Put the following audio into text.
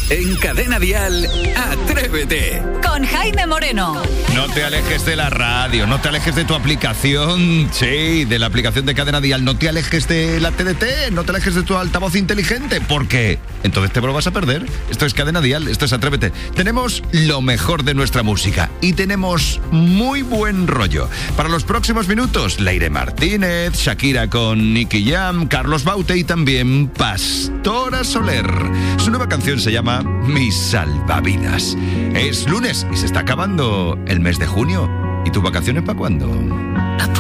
En Cadena Dial, Atrévete. Con Jaime Moreno. No te alejes de la radio, no te alejes de tu aplicación, sí, de la aplicación de Cadena Dial, no te alejes de la TDT, no te alejes de tu altavoz inteligente, porque entonces te lo vas a perder. Esto es Cadena Dial, esto es Atrévete. Tenemos lo mejor de nuestra música y tenemos muy buen rollo. Para los próximos minutos, Leire Martínez, Shakira con Nicky Jam, Carlos Baute y también Pastora Soler. Su nueva canción se llama Mis Salvavidas. Es lunes y se está acabando el mes de junio. ¿Y tus vacaciones para cuándo?